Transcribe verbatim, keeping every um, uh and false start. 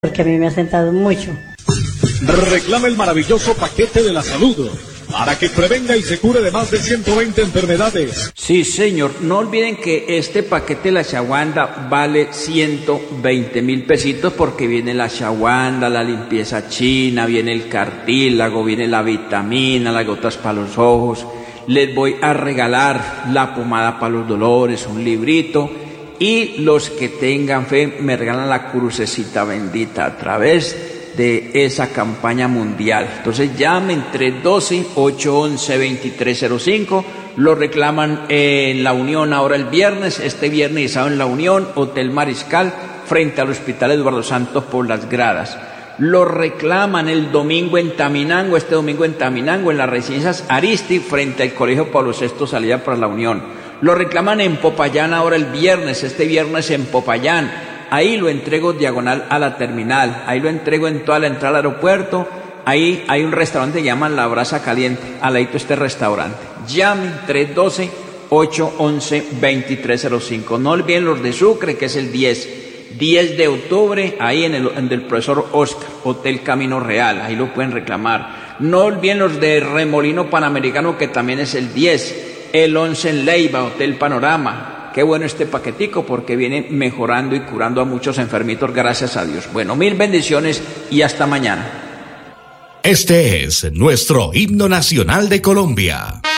porque a mí me ha sentado mucho. Reclama el maravilloso paquete de la salud para que prevenga y se cure de más de ciento veinte enfermedades. Sí, señor. No olviden que este paquete de la Shawanda vale ciento veinte mil pesitos porque viene la Shawanda, la limpieza china, viene el cartílago, viene la vitamina, las gotas para los ojos. Les voy a regalar la pomada para los dolores, un librito. Y los que tengan fe me regalan la crucecita bendita a través de esa campaña mundial. Entonces llamen tres doce, ocho once, veintitrés cero cinco, lo reclaman en La Unión ahora el viernes, este viernes y sábado en La Unión, Hotel Mariscal, frente al Hospital Eduardo Santos por Las Gradas. Lo reclaman el domingo en Taminango, este domingo en Taminango, en las residencias Aristi, frente al Colegio Pablo sexto, salida para La Unión. Lo reclaman en Popayán ahora el viernes, este viernes en Popayán. Ahí lo entrego diagonal a la terminal, ahí lo entrego en toda la entrada al aeropuerto. Ahí hay un restaurante que llaman La Brasa Caliente, al ladito este restaurante. Llamen tres doce, ocho once, veintitrés cero cinco. No olviden los de Sucre, que es el diez de octubre, ahí en el, en el profesor Oscar, Hotel Camino Real, ahí lo pueden reclamar. No olviden los de Remolino Panamericano, que también es el diez, el once en Leiva, Hotel Panorama. Qué bueno este paquetico porque viene mejorando y curando a muchos enfermitos, gracias a Dios. Bueno, mil bendiciones y hasta mañana. Este es nuestro himno nacional de Colombia.